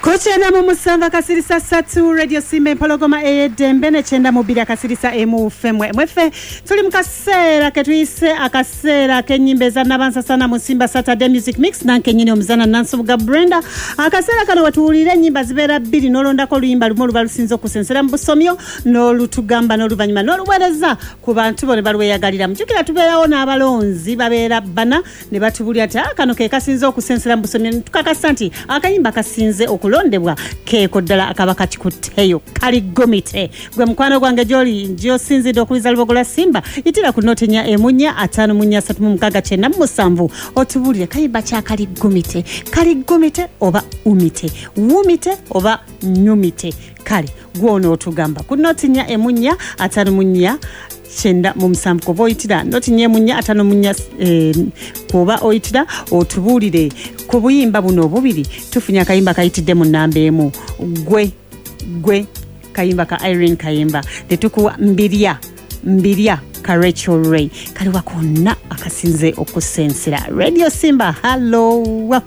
Kuchenda mu musamba kasirisa satu radio Simba Pologoma Dembe ne chenda mubira kasirisa emu femwe mwefe tuli mukasera ketuyise akasera kenyimbeza nabansa sana mu Simba Saturday Music Mix nanke nyine omuzana Nansubuga Brenda akasera kano watuulire nyimba zibera bbiri nolondako luyimba lumu lubalusinzo kusensera mu busomyo n'olutugamba n'oluvanyuma n'oluwereza ku bantu bone balweyagalira mujukira tubeerawo n'abalonzi babeera bana ne batubulya ati kano ke kasinze okusensera mu busomyo tukakasa nti akayimba kasinze okulondebwa keeko ddala akaba kati kuteyo kali gomite gwe mukwano gwange gyoli njo sinzidde okuliza lubogola Simba itira ku noti nya emunya 5 munya 3 mu mukaga chena musanvu otubulire kayimba kya kali gomite oba umite oba nyumite kali gwono otugamba ku noti nya emunya 5 munya chenda mu musanvu ko boyitira noti nye munya 5 munya kuba oyitira otubulire ku buyimba buno obubiri tufunya kayimba kayitidde mu namba emu gwe kayimba ka Irene Kayimba tetukuwa mbirya ka Rachel Ray kali wakonna akasinze okusensera radio Simba hello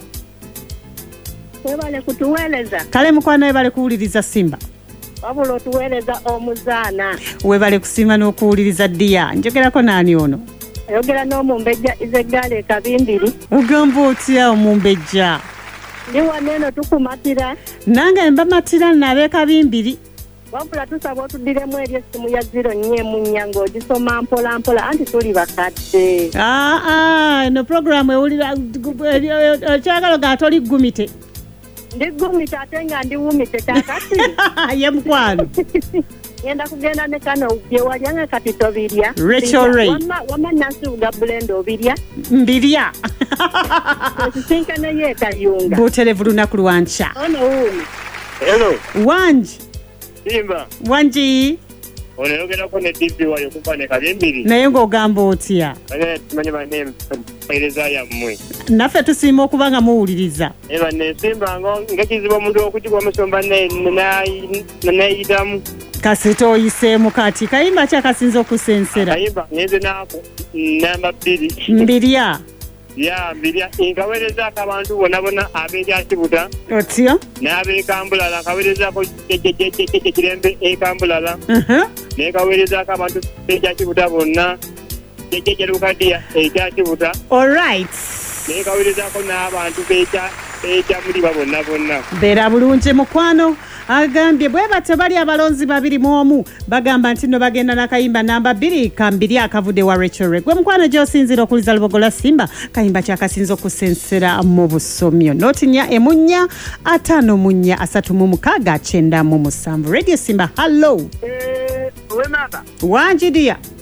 webale kutuweleza kale mukwana webale kuwuliriza Simba wabulo tuweleza omuzana webale kusima n'okuwuliriza Dia njogerako nani ono ayogera n'omumbejja izegale kabimbiri ugamba otya omumbejja ndiwa neno tukumatira nange mbamatira nabe kabimbiri wabula tusaba otudiremu eri essimu ya 0 nye munya ng'ogisoma mpola anti tuli bakadde no program ewulira kyagalo ga toli gumite ndigumite ate nga ndiwumite kakati ye mukwano yenda kugenda ne kano byewalya kati tobirya Rachel Ray wama Nansubuga Brenda obirya mbirya sinkane ye kayunga buterevu lunaku lwanca Hello wanji Simba wanji onayogera ko ne TV wayo kuba ne kabimbiri naye ng'ogamba otya tumanye bane mpereza yammwe naffe tusiima okuba nga muwuliriza eba ne Simba ngakiziba omuntu okugibwa musomba nayitamu kasita oyiseemu kati kayimba kyakasinza okusensera kayimba ngenze nako namba 2 mbirya mbirya inkawerezaako abantu bonna ab'ekyakibuta otyo n'ab'ekambulala nkawerezaako kirembe ekambulala nekawerezaako abantu ekyakibuta bonna ekyekyalukadiya ekyakibuta alright nekawerezaako n'abantu ekyamuliba bonna beera bulungi mukwano agambye bwe bate bali abalonzi 21 bagamba nti no bagenda nakayimba namba 2 kambiri akavudde wa Rachel Ray gwe mukwano gyosinzira okuliza lubogola Simba kayimba kyakasinza okusensera mu busomyo noti nya emunya 5 munya 3 mu mukaga 9 mu musanvu radio Simba hello wemaba wanji Dia